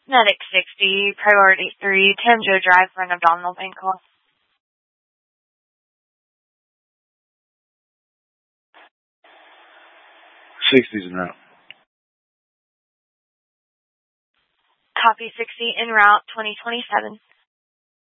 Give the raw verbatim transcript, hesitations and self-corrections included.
Medic sixty, priority three, Tamjo Drive for an abdominal pain call. sixty's en route. Copy sixty, en route, twenty twenty-seven.